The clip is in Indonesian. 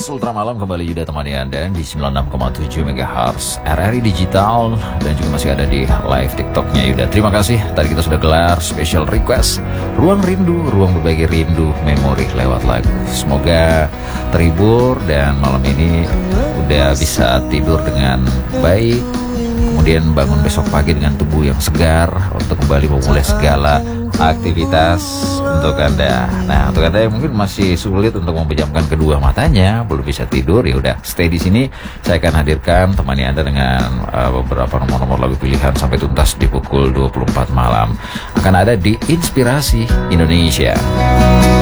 Ultra Malam kembali Yuda temani Anda di 96,7 MHz RRI Digital dan juga masih ada di live TikToknya Yuda. Terima kasih, tadi kita sudah gelar special request Ruang Rindu, ruang berbagi rindu, memori lewat lagu. Semoga terhibur dan malam ini udah bisa tidur dengan baik, kemudian bangun besok pagi dengan tubuh yang segar untuk kembali memulai segala aktivitas untuk Anda. Nah, untuk Anda yang mungkin masih sulit untuk memejamkan kedua matanya, belum bisa tidur, ya udah stay di sini. Saya akan hadirkan temani Anda dengan beberapa nomor-nomor lagu pilihan sampai tuntas di pukul 24 malam. Akan ada di Inspirasi Indonesia.